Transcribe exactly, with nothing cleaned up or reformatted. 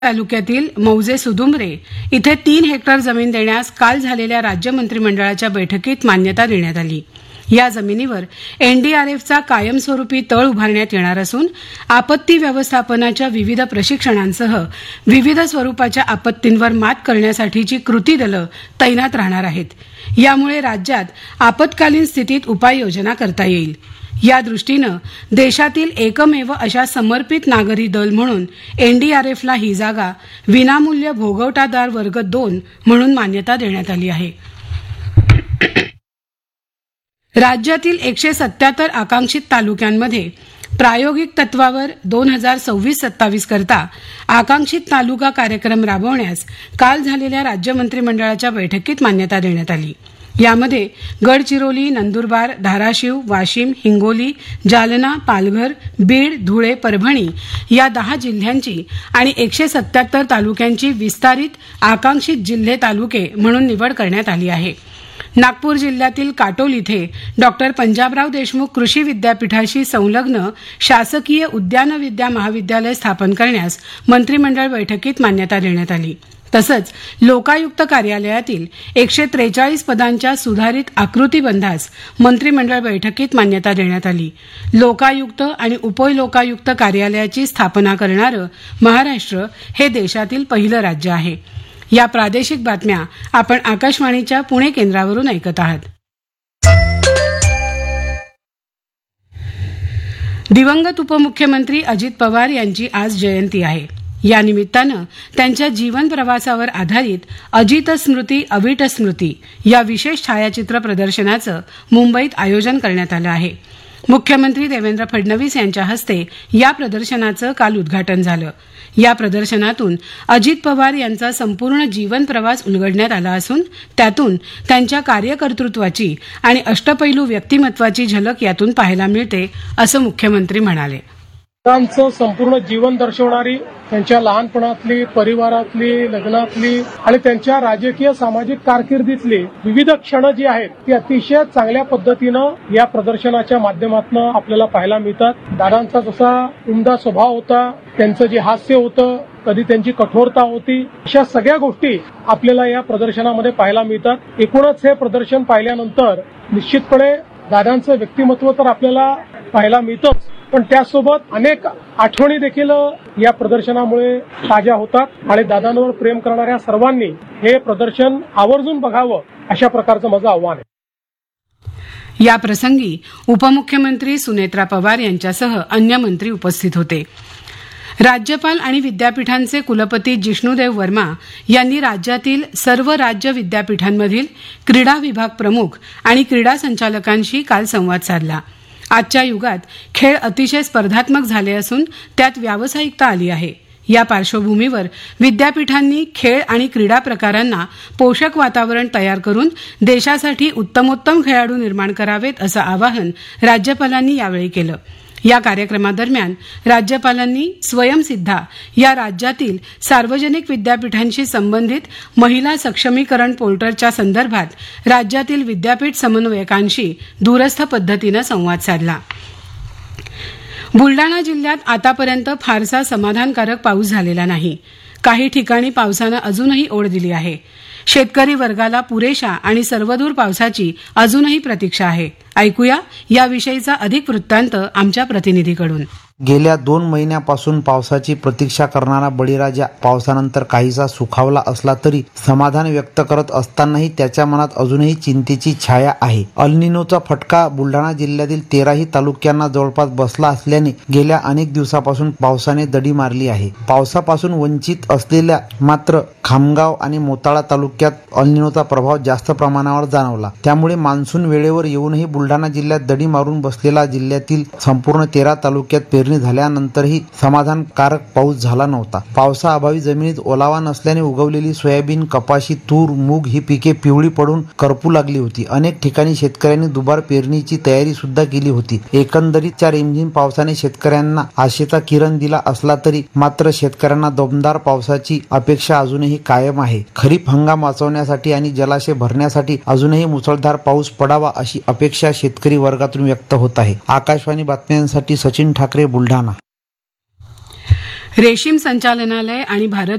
तालुक्यातील मौजे सुदुमरे इथे तीन हेक्टर जमीन देण्यास काल झालेल्या राज्य मंत्रिमंडळाच्या बैठकीत मान्यता देण्यात आली. या जमिनीवर एनडीआरएफचा कायमस्वरूपी तळ उभारण्यात येणार असून आपत्ती व्यवस्थापनाच्या विविध प्रशिक्षणांसह विविध स्वरूपाच्या आपत्तींवर मात करण्यासाठीची कृती दलं तैनात राहणार आहेत. यामुळे राज्यात आपत्कालीन स्थितीत उपाययोजना करता येईल. या दृष्टीनं देशातील एकमेव अशा समर्पित नागरी दल म्हणून एनडीआरएफला ही जागा विनामूल्य भोगवटादार वर्ग दोन म्हणून मान्यता देण्यात आली आहे. राज्यातील एकशे सत्याहत्तर आकांक्षित तालुक्यांमध्ये प्रायोगिक तत्वावर दोन हजार सव्वीस सत्तावीस करता आकांक्षित तालुका कार्यक्रम राबवण्यास काल झालेल्या राज्य मंत्रिमंडळाच्या बैठकीत मान्यता देण्यात आली. यामध्ये गडचिरोली, नंदुरबार, धाराशिव, वाशिम, हिंगोली, जालना, पालघर, बीड, धुळे, परभणी या दहा जिल्ह्यांची आणि एकशे सत्याहत्तर तालुक्यांची विस्तारित आकांक्षित जिल्हे तालुके म्हणून निवड करण्यात आली आहे. नागपूर जिल्ह्यातील काटोल इथे डॉक्टर पंजाबराव देशमुख कृषी विद्यापीठाशी संलग्न शासकीय उद्यान विद्या महाविद्यालय स्थापन करण्यास मंत्रिमंडळ बैठकीत मान्यता देण्यात आली. तसंच लोकायुक्त कार्यालयातील एकशे त्रेचाळीस पदांच्या सुधारित आकृतीबंधास मंत्रिमंडळ बैठकीत मान्यता देण्यात आली. लोकायुक्त आणि उपलोकायुक्त कार्यालयाची स्थापना करणारं महाराष्ट्र हे देशातील पहिलं राज्य आहे. या प्रादेशिक बातम्या आपण आकाशवाणीच्या पुणे केंद्रावरून ऐकत आहात. दिवंगत उपमुख्यमंत्री अजित पवार यांची आज जयंती आहे. या निमित्तानं त्यांच्या जीवन प्रवासावर आधारित अजित स्मृती अविट स्मृती या विशेष छायाचित्र प्रदर्शनाचं मुंबईत आयोजन करण्यात आलं आहे. मुख्यमंत्री देवेंद्र फडणवीस यांच्या हस्ते या प्रदर्शनाचं काल उद्घाटन झालं. या प्रदर्शनातून अजित पवार यांचा संपूर्ण जीवन प्रवास उलगडण्यात आला असून त्यातून त्यांच्या कार्यकर्तृत्वाची आणि अष्टपैलू व्यक्तिमत्वाची झलक यातून पाहायला मिळते असं मुख्यमंत्री म्हणाले. त्यांचं संपूर्ण जीवन दर्शवणारी त्यांच्या लहानपणातली, परिवारातली, लग्नातली आणि त्यांच्या राजकीय सामाजिक कारकिर्दीतली विविध क्षण जी आहेत ती अतिशय चांगल्या पद्धतीनं या प्रदर्शनाच्या माध्यमातून आपल्याला पाहायला मिळतात. दादांचा जसा उमदा स्वभाव होता, त्यांचं जे हास्य होतं, कधी त्यांची कठोरता होती, अशा सगळ्या गोष्टी आपल्याला या प्रदर्शनामध्ये पाहायला मिळतात. एकूणच हे प्रदर्शन पाहिल्यानंतर निश्चितपणे दादांचं व्यक्तिमत्व तर आपल्याला पाहायला मिळतंच, पण त्यासोबत अनेक आठवणी देखील या प्रदर्शनामुळे ताज्या होतात आणि दादांवर प्रेम करणाऱ्या सर्वांनी हे प्रदर्शन आवर्जून बघावं अशा प्रकारचं माझं आव्हान आहे. या प्रसंगी उपमुख्यमंत्री सुनेत्रा पवार यांच्यासह अन्य मंत्री उपस्थित होते. राज्यपाल आणि विद्यापीठांचे कुलपती जिष्णुदेव वर्मा यांनी राज्यातील सर्व राज्य विद्यापीठांमधील क्रीडा विभाग प्रमुख आणि क्रीडा संचालकांशी काल संवाद साधला. आजच्या युगात खेळ अतिशय स्पर्धात्मक झाले असून त्यात व्यावसायिकता आली आहे. या पार्श्वभूमीवर विद्यापीठांनी खेळ आणि क्रीडा प्रकारांना पोषक वातावरण तयार करून देशासाठी उत्तमोत्तम खेळाडू निर्माण करावेत असं आवाहन राज्यपालांनी यावेळी केलं. या कार्यक्रमादरम्यान राज्यपालांनी स्वयंसिद्धा या राज्यातील सार्वजनिक विद्यापीठांशी संबंधित महिला सक्षमीकरण पोर्टलच्या संदर्भात राज्यातील विद्यापीठ समन्वयकांशी दूरस्थ पद्धतीनं संवाद साधला. बुलडाणा जिल्ह्यात आतापर्यंत फारसा समाधानकारक पाऊस झालेला नाही. काही ठिकाणी पावसानं अजूनही ओढ दिली आहे. शेतकरी वर्गाला पुरेशा आणि सर्वदूर पावसाची अजूनही प्रतीक्षा आहे. ऐकूया याविषयीचा अधिक वृत्तांत आमच्या प्रतिनिधीकडून. गेल्या दोन महिन्यापासून पावसाची प्रतीक्षा करणारा बळीराजा पावसानंतर काहीसा सुखावला असला तरी समाधान व्यक्त करत असतानाही त्याच्या मनात अजूनही चिंतेची छाया आहे. अल्निनोचा फटका बुलढाणा जिल्ह्यातील तेराही तालुक्यांना जवळपास बसला असल्याने गेल्या अनेक दिवसापासून पावसाने दडी मारली आहे. पावसापासून वंचित असलेल्या मात्र खामगाव आणि मोताळा तालुक्यात अल्निनोचा प्रभाव जास्त प्रमाणावर जाणवला. त्यामुळे मान्सून वेळेवर येऊनही बुलढाणा जिल्ह्यात दडी मारून बसलेला जिल्ह्यातील संपूर्ण तेरा तालुक्यात पेरणी झाल्यानंतरही समाधानकारक पाऊस झाला नव्हता. पावसाअभावी जमिनीत ओलावा नसल्याने उगवलेली सोयाबीन, कपाशी, तूर, मूग ही पिके पिवळी पडून करपू लागली होती. अनेक ठिकाणी शेतकऱ्यांनी दुबार पेरणीची तयारी सुद्धा केली होती. एकंदरीतच्या रिमझिम पावसाने शेतकऱ्यांना आशेचा किरण दिला असला तरी मात्र शेतकऱ्यांना दमदार पावसाची अपेक्षा अजूनही कायम आहे. खरीप हंगाम वाचवण्यासाठी आणि जलाशय भरण्यासाठी अजूनही मुसळधार पाऊस पडावा अशी अपेक्षा शेतकरी वर्गातून व्यक्त होत आहे. आकाशवाणी बातम्यांसाठी सचिन ठाकरे, बुलढाणा. रेशीम संचालनालय आणि भारत